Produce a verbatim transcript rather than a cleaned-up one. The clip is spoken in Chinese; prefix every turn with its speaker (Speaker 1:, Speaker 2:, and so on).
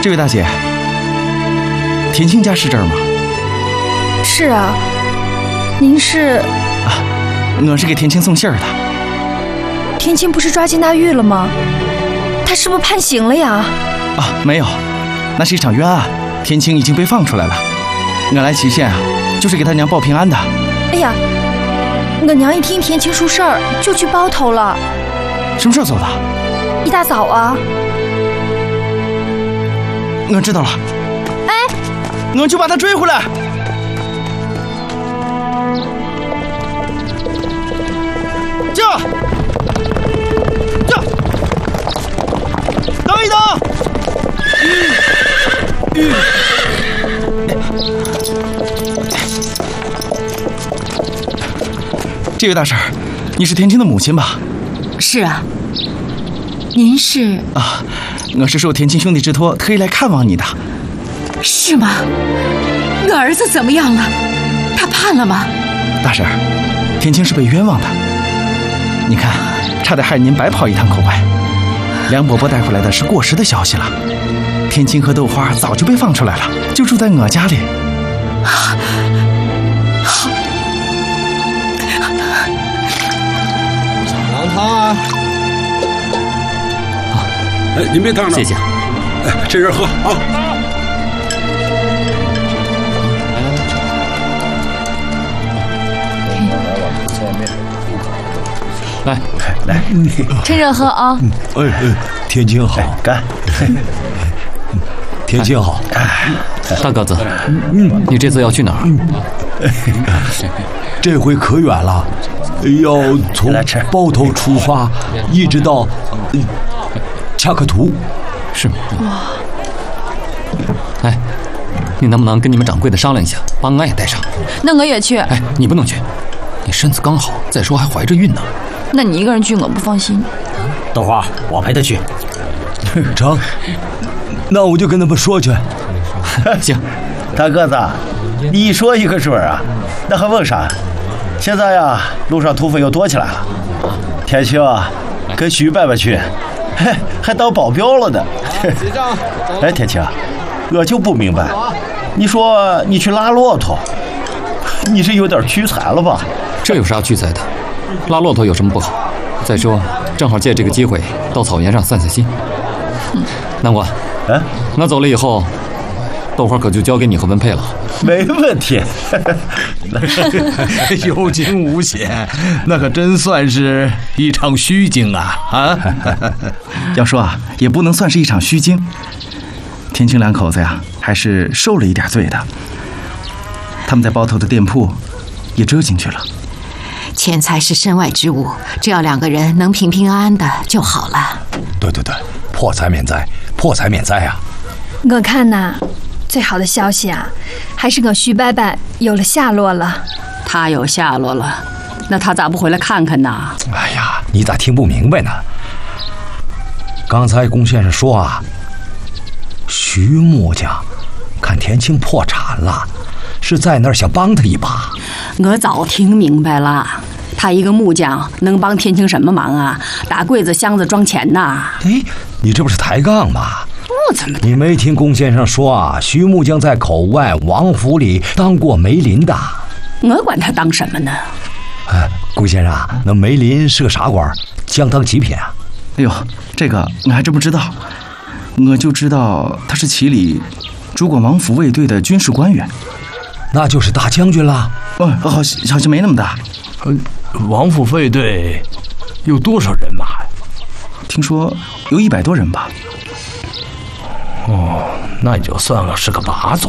Speaker 1: 这位大姐，田青家是这儿吗？
Speaker 2: 是啊，您是？
Speaker 1: 啊，我是给田青送信儿的。
Speaker 2: 田青不是抓进大狱了吗？他是不是判刑了呀？
Speaker 1: 啊，没有，那是一场冤案，田青已经被放出来了。我来祁县啊，就是给他娘报平安的。
Speaker 2: 哎呀，我娘一听田青出事儿，就去包头了。
Speaker 1: 什么时候走的？
Speaker 2: 一大早啊。
Speaker 1: 我知道了。
Speaker 2: 哎，
Speaker 1: 我就把他追回来。驾！驾！等一等！嗯嗯这位大婶，你是田青的母亲吧？
Speaker 3: 是啊。您是？
Speaker 1: 啊，我是受田青兄弟之托，特意来看望你的。
Speaker 3: 是吗？我儿子怎么样了？他判了吗？
Speaker 1: 大婶，田青是被冤枉的。你看，差点害您白跑一趟口外。梁伯伯带回来的是过时的消息了。田青和豆花早就被放出来了，就住在我家里。
Speaker 3: 好。
Speaker 4: 尝汤啊！哎，您别烫着，
Speaker 5: 谢谢。
Speaker 4: 哎，这人喝啊！
Speaker 5: 来
Speaker 1: 来，
Speaker 2: 趁热喝啊！
Speaker 6: 哎哎，田青好，
Speaker 1: 干！
Speaker 6: 田青好，
Speaker 5: 大个子，你这次要去哪儿？
Speaker 6: 这回可远了，要从包头出发，一直到恰克图。
Speaker 5: 是吗？哇！哎，你能不能跟你们掌柜的商量一下，把俺也带上？
Speaker 2: 那我也去。
Speaker 5: 哎，你不能去，你身子刚好，再说还怀着孕呢。
Speaker 2: 那你一个人去，我不放心。
Speaker 7: 豆花，我陪他去。
Speaker 6: 成，那我就跟他们说去。
Speaker 5: 行，
Speaker 7: 大个子，你一说一个准儿啊，那还问啥？现在呀，路上土匪又多起来了。田青啊，跟徐伯伯去，嘿，还当保镖了呢。哎，田青，我就不明白，你说你去拉骆驼，你是有点屈才了吧？
Speaker 5: 这有啥屈才的？拉骆驼有什么不好？再说，正好借这个机会到草原上散散心。南瓜，
Speaker 7: 哎，
Speaker 5: 我走了以后，豆花可就交给你和文佩了。
Speaker 7: 没问题。
Speaker 8: 有惊无险，那可真算是一场虚惊啊！啊，
Speaker 1: 要说啊，也不能算是一场虚惊。田青两口子呀，还是受了一点罪的。他们在包头的店铺也遮进去了。
Speaker 3: 钱财是身外之物，只要两个人能平平安安的就好了。
Speaker 6: 对对对，破财免灾，破财免灾啊！
Speaker 2: 我看呐，最好的消息啊，还是我徐伯伯有了下落了。
Speaker 3: 他有下落了，那他咋不回来看看呢？
Speaker 6: 哎呀，你咋听不明白呢？刚才龚先生说啊，徐木匠看田青破产了，是在那儿想帮他一把。
Speaker 3: 我早听明白了，他一个木匠能帮田青什么忙啊？打柜子箱子装钱呐！
Speaker 6: 哎，你这不是抬杠吗？
Speaker 3: 我怎么？
Speaker 6: 你没听龚先生说啊？徐木匠在口外王府里当过梅林的。
Speaker 3: 我管他当什么呢？
Speaker 6: 哎，龚先生，那梅林是个啥官？相当极品啊！
Speaker 1: 哎呦，这个我还真不知道，我就知道他是祁里主管王府卫队的军事官员。
Speaker 6: 那就是大将军了。
Speaker 1: 哦，好，好像没那么大。
Speaker 8: 呃，王府卫队有多少人马呀？
Speaker 1: 听说有一百多人吧。
Speaker 8: 哦，那也就算了，是个把总。